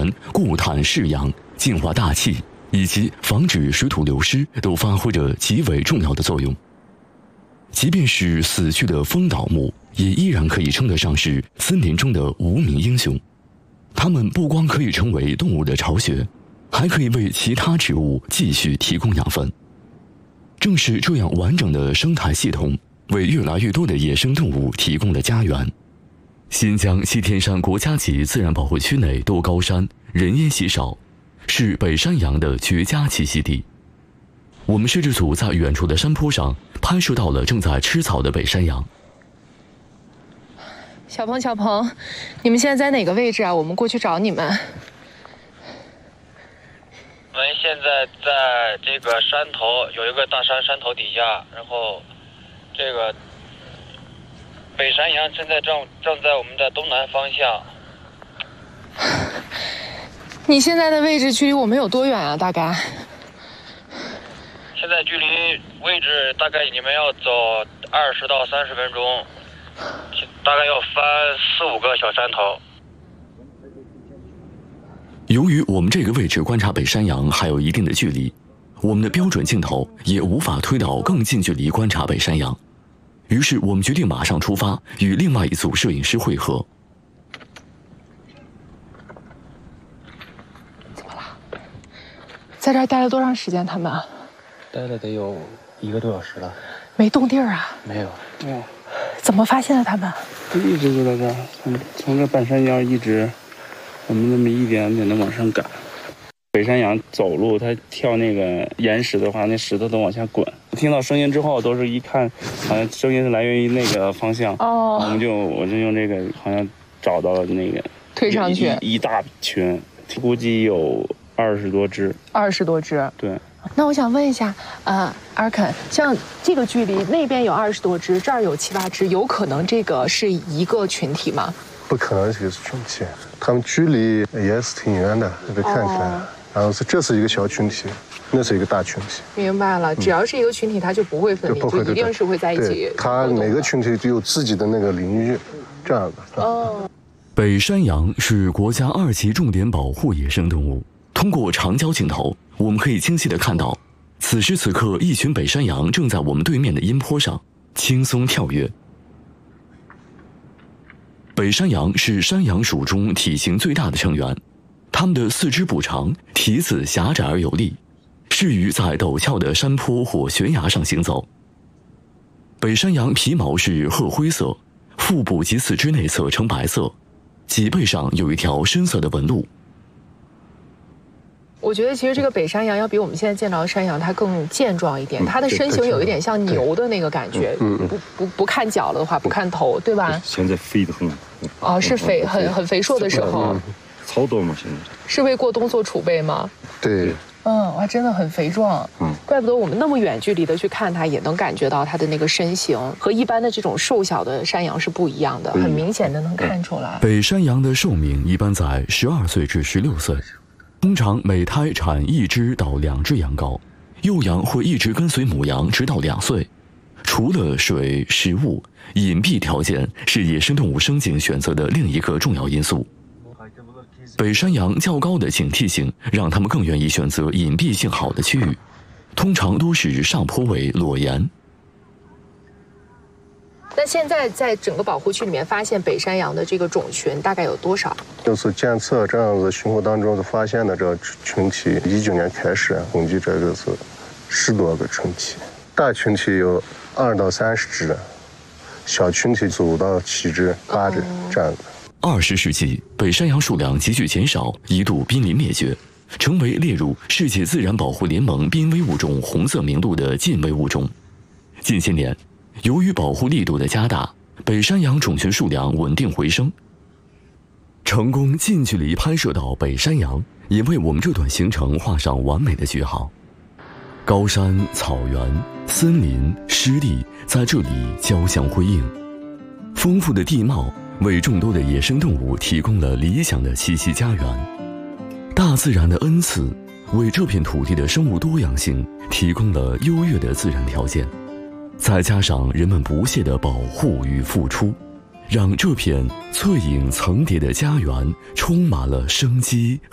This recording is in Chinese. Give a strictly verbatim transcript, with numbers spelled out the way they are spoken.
源、固碳释氧、净化大气以及防止水土流失都发挥着极为重要的作用。即便是死去的枫倒木，也依然可以称得上是森林中的无名英雄。它们不光可以成为动物的巢穴，还可以为其他植物继续提供养分。正是这样完整的生态系统，为越来越多的野生动物提供了家园。新疆西天山国家级自然保护区内多高山，人烟稀少，是北山羊的绝佳栖息地。我们摄制组在远处的山坡上拍摄到了正在吃草的北山羊。 小鹏，小鹏，你们现在在哪个位置啊？我们过去找你们。 我们现在在这个山头，有一个大山，山头底下，然后这个北山羊现在正正在我们的东南方向。 你现在的位置距离我们有多远啊？大概？ 现在距离位置大概你们要走二十到三十分钟，大概要翻四五个小山头。 由于我们这个位置观察北山羊还有一定的距离，我们的标准镜头也无法推到更近距离观察北山羊，于是我们决定马上出发，与另外一组摄影师会合。 怎么了？在这儿待了多长时间？他们待了得有一个多小时了。 没动地儿啊？ 没有， 没有。 怎么发现的他们？ 一直就在这儿，从从这半山腰一直。我们那么一点点的往上赶，北山羊走路，它跳那个岩石的话，那石头都往下滚。听到声音之后，都是一看，好像声音是来源于那个方向。哦，我们就我就用这个好像找到了那个推上去一, 一大群，估计有二十多只。 二十多只。 对。 那我想问一下，呃，阿肯，像这个距离，那边有二十多只，这儿有七八只，有可能这个是一个群体吗？ 不可能是一个群体，他们距离也是挺远的，被看起来。哦、然后是这是一个小群体，那是一个大群体。 明白了，只要是一个群体，它就不会分离，就, 就一定是会在一起。 它每个群体都有自己的那个领域，这样的。哦。 北山羊是国家二级重点保护野生动物。通过长焦镜头，我们可以清晰地看到，此时此刻，一群北山羊正在我们对面的阴坡上轻松跳跃。北山羊是山羊属中体型最大的成员，它们的四肢不长，蹄子狭窄而有力，适于在陡峭的山坡或悬崖上行走。北山羊皮毛是褐灰色，腹部及四肢内侧呈白色，脊背上有一条深色的纹路。 我觉得其实这个北山羊要比我们现在见到的山羊它更健壮一点，嗯、它的身形有一点像牛的那个感觉，嗯、不不不看脚了的话，不看头，对吧？ 现在肥得很。 哦，是肥很很肥硕的时候。 草多吗？现在是为过冬做储备吗？ 对。 嗯，哇，真的很肥壮。嗯，怪不得我们那么远距离的去看它，也能感觉到它的那个身形和一般的这种瘦小的山羊是不一样的，很明显的能看出来。 北山羊的寿命一般在十二岁至十六岁。通常每胎产一只到两只羊羔，幼羊会一直跟随母羊直到两岁。除了水、食物，隐蔽条件是野生动物生境选择的另一个重要因素。北山羊较高的警惕性让它们更愿意选择隐蔽性好的区域，通常都是上坡尾裸岩。 那现在在整个保护区里面发现北山羊的这个种群大概有多少？ 就是监测这样子巡逻当中发现的这个群体，一九年开始统计这个是十多个群体，大群体有二到三十只，小群体是五到七只、八只、嗯、这样子。 二十世纪，北山羊数量急剧减少，一度濒临灭绝，成为列入世界自然保护联盟濒危物种红色名录的近危物种。近些年，由于保护力度的加大，北山羊种群数量稳定回升。成功近距离拍摄到北山羊，也为我们这段行程画上完美的句号。高山、草原、森林、湿地在这里交相辉映，丰富的地貌为众多的野生动物提供了理想的栖息家园。大自然的恩赐为这片土地的生物多样性提供了优越的自然条件。再加上人们不懈的保护与付出，让这片翠影层叠的家园充满了生机